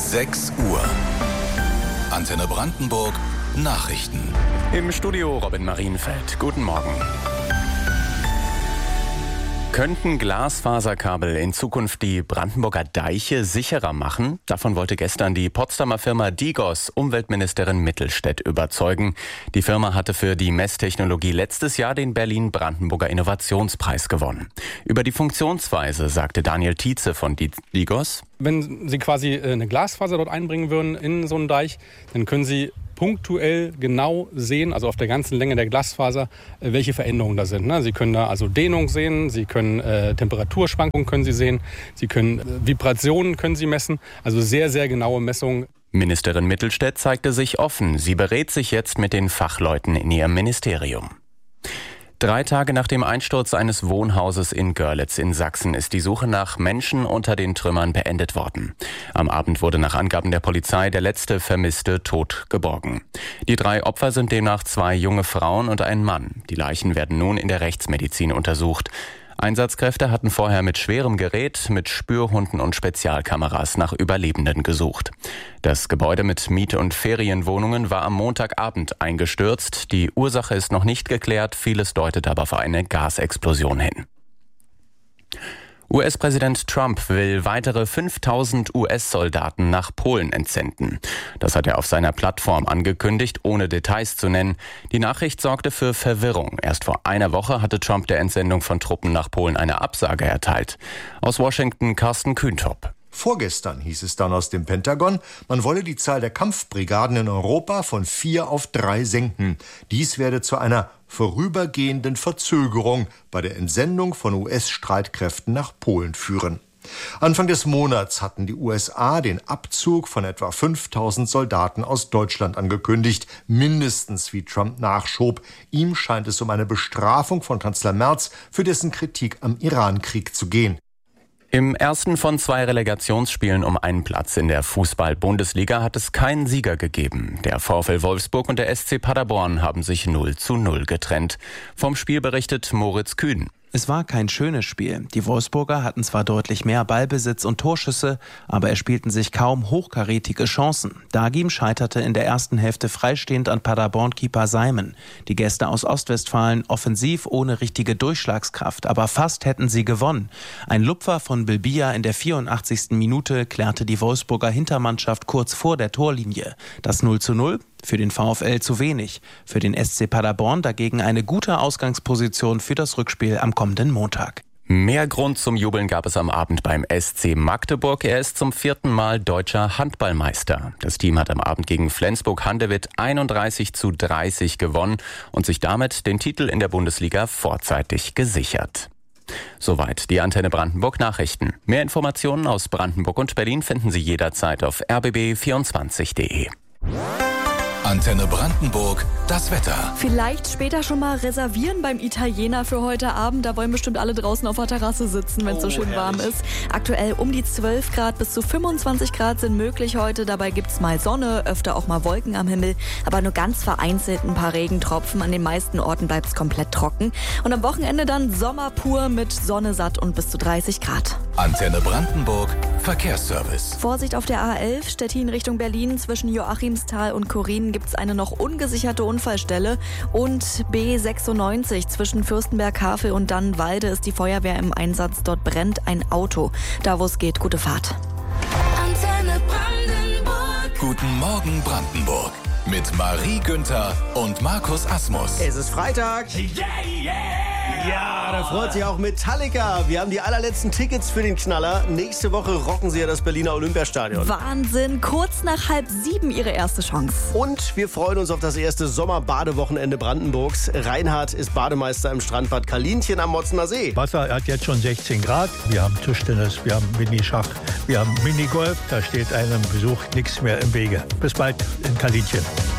6 Uhr. Antenne Brandenburg Nachrichten. Im Studio Robin Marienfeld. Guten Morgen. Könnten Glasfaserkabel in Zukunft die Brandenburger Deiche sicherer machen? Davon wollte gestern die Potsdamer Firma Digos Umweltministerin Mittelstädt überzeugen. Die Firma hatte für die Messtechnologie letztes Jahr den Berlin-Brandenburger Innovationspreis gewonnen. Über die Funktionsweise sagte Daniel Tietze von Digos: Wenn Sie quasi eine Glasfaser dort einbringen würden in so einen Deich, dann können Sie punktuell genau sehen, also auf der ganzen Länge der Glasfaser, welche Veränderungen da sind. Sie können da also Dehnung sehen, Sie können Temperaturschwankungen können Sie sehen, Sie können Vibrationen können Sie messen, also sehr, sehr genaue Messungen. Ministerin Mittelstädt zeigte sich offen. Sie berät sich jetzt mit den Fachleuten in ihrem Ministerium. 3 Tage nach dem Einsturz eines Wohnhauses in Görlitz in Sachsen ist die Suche nach Menschen unter den Trümmern beendet worden. Am Abend wurde nach Angaben der Polizei der letzte Vermisste tot geborgen. Die 3 Opfer sind demnach 2 junge Frauen und ein Mann. Die Leichen werden nun in der Rechtsmedizin untersucht. Einsatzkräfte hatten vorher mit schwerem Gerät, mit Spürhunden und Spezialkameras nach Überlebenden gesucht. Das Gebäude mit Miet- und Ferienwohnungen war am Montagabend eingestürzt. Die Ursache ist noch nicht geklärt, vieles deutet aber auf eine Gasexplosion hin. US-Präsident Trump will weitere 5.000 US-Soldaten nach Polen entsenden. Das hat er auf seiner Plattform angekündigt, ohne Details zu nennen. Die Nachricht sorgte für Verwirrung. Erst vor einer Woche hatte Trump der Entsendung von Truppen nach Polen eine Absage erteilt. Aus Washington Carsten Kühntop. Vorgestern hieß es dann aus dem Pentagon, man wolle die Zahl der Kampfbrigaden in Europa von 4 auf 3 senken. Dies werde zu einer vorübergehenden Verzögerung bei der Entsendung von US-Streitkräften nach Polen führen. Anfang des Monats hatten die USA den Abzug von etwa 5.000 Soldaten aus Deutschland angekündigt, mindestens wie Trump nachschob. Ihm scheint es um eine Bestrafung von Kanzler Merz für dessen Kritik am Iran-Krieg zu gehen. Im ersten von 2 Relegationsspielen um einen Platz in der Fußball-Bundesliga hat es keinen Sieger gegeben. Der VfL Wolfsburg und der SC Paderborn haben sich 0:0 getrennt. Vom Spiel berichtet Moritz Kühn. Es war kein schönes Spiel. Die Wolfsburger hatten zwar deutlich mehr Ballbesitz und Torschüsse, aber erspielten sich kaum hochkarätige Chancen. Dagim scheiterte in der ersten Hälfte freistehend an Paderborn-Keeper Simon. Die Gäste aus Ostwestfalen offensiv ohne richtige Durchschlagskraft, aber fast hätten sie gewonnen. Ein Lupfer von Bilbia in der 84. Minute klärte die Wolfsburger Hintermannschaft kurz vor der Torlinie. Das 0:0? Für den VfL zu wenig. Für den SC Paderborn dagegen eine gute Ausgangsposition für das Rückspiel am kommenden Montag. Mehr Grund zum Jubeln gab es am Abend beim SC Magdeburg. Er ist zum 4. Mal deutscher Handballmeister. Das Team hat am Abend gegen Flensburg-Handewitt 31:30 gewonnen und sich damit den Titel in der Bundesliga vorzeitig gesichert. Soweit die Antenne Brandenburg Nachrichten. Mehr Informationen aus Brandenburg und Berlin finden Sie jederzeit auf rbb24.de. Antenne Brandenburg, das Wetter. Vielleicht später schon mal reservieren beim Italiener für heute Abend. Da wollen bestimmt alle draußen auf der Terrasse sitzen, wenn es so schön warm ist. Aktuell um die 12 Grad bis zu 25 Grad sind möglich heute. Dabei gibt's mal Sonne, öfter auch mal Wolken am Himmel. Aber nur ganz vereinzelt ein paar Regentropfen. An den meisten Orten bleibt's komplett trocken. Und am Wochenende dann Sommer pur mit Sonne satt und bis zu 30 Grad. Antenne Brandenburg, Verkehrsservice. Vorsicht auf der A11 Stettin Richtung Berlin. Zwischen Joachimsthal und Korin gibt es eine noch ungesicherte Unfallstelle. Und B96 zwischen Fürstenberg-Havel und Dannenwalde ist die Feuerwehr im Einsatz. Dort brennt ein Auto. Da wo es geht, gute Fahrt. Antenne Brandenburg. Guten Morgen Brandenburg. Mit Marie Günther und Markus Asmus. Es ist Freitag. Yeah, yeah. Ja, da freut sich auch Metallica. Wir haben die allerletzten Tickets für den Knaller. Nächste Woche rocken sie ja das Berliner Olympiastadion. Wahnsinn. Kurz nach 6:30 ihre erste Chance. Und wir freuen uns auf das erste Sommerbadewochenende Brandenburgs. Reinhard ist Bademeister im Strandbad Kalinchen am Motzener See. Wasser hat jetzt schon 16 Grad. Wir haben Tischtennis, wir haben Minischach, wir haben Minigolf. Da steht einem Besuch nichts mehr im Wege. Bis bald in Kalinchen.